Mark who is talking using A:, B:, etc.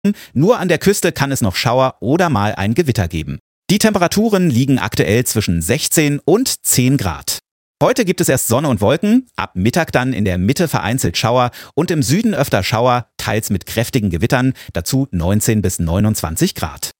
A: Nur an der Küste kann es noch Schauer oder mal ein Gewitter geben. Die Temperaturen liegen aktuell zwischen 16 und 10 Grad. Heute gibt es erst Sonne und Wolken, ab Mittag dann in der Mitte vereinzelt Schauer und im Süden öfter Schauer, teils mit kräftigen Gewittern, dazu 19 bis 29 Grad.